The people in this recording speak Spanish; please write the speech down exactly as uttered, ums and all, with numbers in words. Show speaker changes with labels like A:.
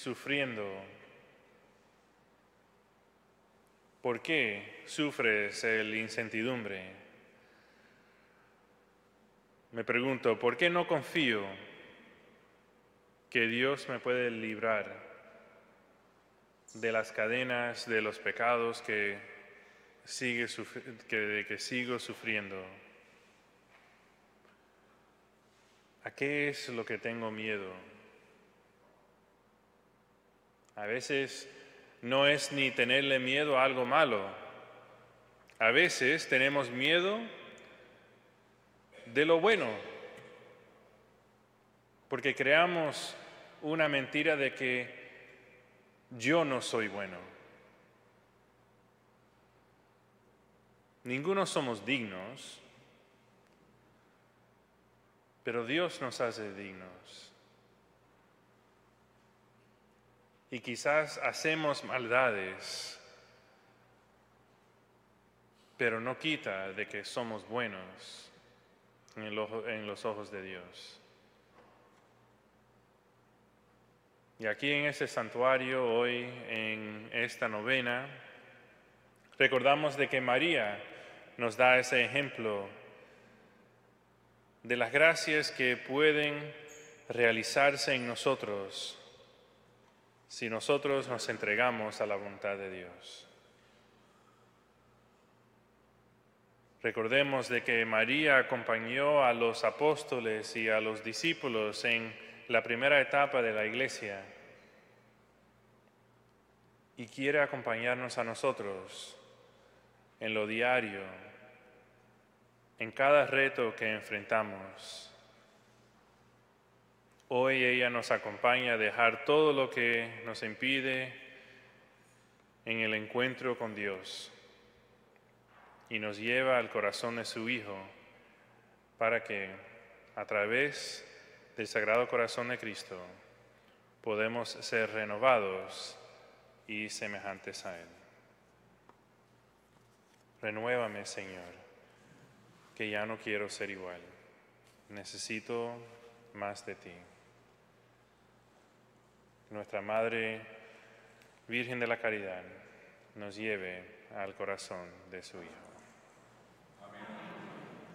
A: sufriendo? ¿Por qué sufres el incertidumbre? Me pregunto, ¿por qué no confío que Dios me puede librar de las cadenas de los pecados que, sigue, que, que sigo sufriendo? ¿A qué es lo que tengo miedo? A veces no es ni tenerle miedo a algo malo. A veces tenemos miedo de lo bueno, porque creamos una mentira de que yo no soy bueno. Ninguno somos dignos, pero Dios nos hace dignos. Y quizás hacemos maldades, pero no quita de que somos buenos en, lo, en los ojos de Dios. Y aquí en este santuario, hoy en esta novena, recordamos de que María nos da ese ejemplo de las gracias que pueden realizarse en nosotros si nosotros nos entregamos a la voluntad de Dios. Recordemos de que María acompañó a los apóstoles y a los discípulos en la primera etapa de la Iglesia y quiere acompañarnos a nosotros en lo diario, en cada reto que enfrentamos. Hoy ella nos acompaña a dejar todo lo que nos impide en el encuentro con Dios y nos lleva al corazón de su Hijo para que a través del Sagrado Corazón de Cristo podemos ser renovados y semejantes a Él. Renuévame, Señor, que ya no quiero ser igual. Necesito más de ti. Nuestra Madre Virgen de la Caridad nos lleve al corazón de su Hijo.